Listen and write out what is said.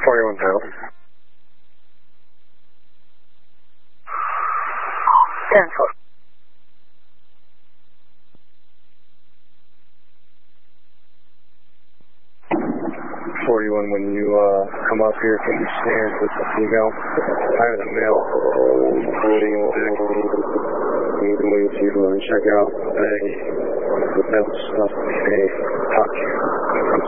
41 pounds. 10-4. 41, when you come up here, can you stand with the female? Higher than male. Check out the male stuff. Hey, talk to you.